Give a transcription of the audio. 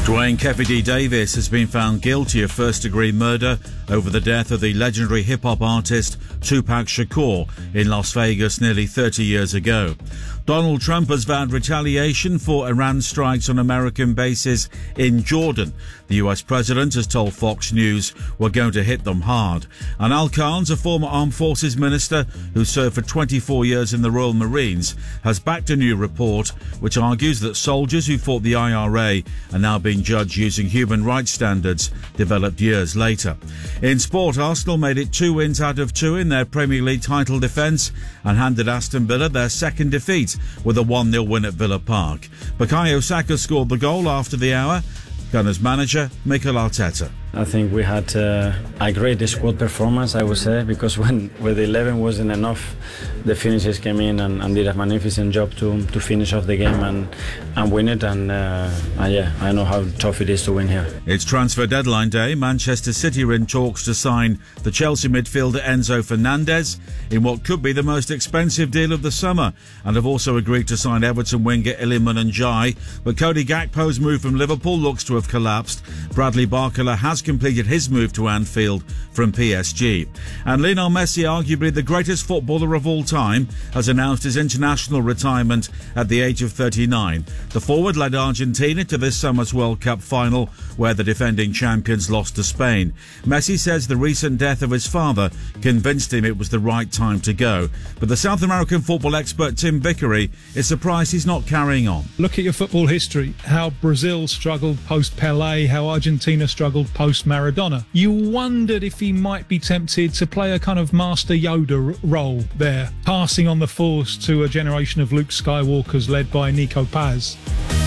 Dwayne Keffe D. Davis has been found guilty of first-degree murder over the death of the legendary hip-hop artist Tupac Shakur in Las Vegas nearly 30 years ago. Donald Trump has vowed retaliation for Iran strikes on American bases in Jordan. The US president has told Fox News we're going to hit them hard. And Al Khan's, a former Armed Forces minister who served for 24 years in the Royal Marines, has backed a new report which argues that soldiers who fought the IRA are now being judged using human rights standards developed years later. In sport, Arsenal made it 2 wins out of 2 in their Premier League title defence and handed Aston Villa their second defeat with a 1-0 win at Villa Park. Bukayo Saka scored the goal after the hour. Gunners manager Mikel Arteta. I think we had a great squad performance, I would say, because when with 11 wasn't enough, the finishers came in and did a magnificent job to finish off the game and win it. And yeah, I know how tough it is to win here. It's transfer deadline day. Manchester City are in talks to sign the Chelsea midfielder Enzo Fernandez in what could be the most expensive deal of the summer, and have also agreed to sign Everton winger Iliman Ndiaye. But Cody Gakpo's move from Liverpool looks to have collapsed. Bradley Barcola has completed his move to Anfield from PSG. And Lionel Messi, arguably the greatest footballer of all time, has announced his international retirement at the age of 39. The forward led Argentina to this summer's World Cup final, where the defending champions lost to Spain. Messi says the recent death of his father convinced him it was the right time to go. But the South American football expert Tim Vickery is surprised he's not carrying on. Look at your football history, how Brazil struggled post-Pelé, how Argentina struggled post-Maradona. You wondered if he might be tempted to play a kind of Master Yoda role there, passing on the force to a generation of Luke Skywalkers led by Nico Paz.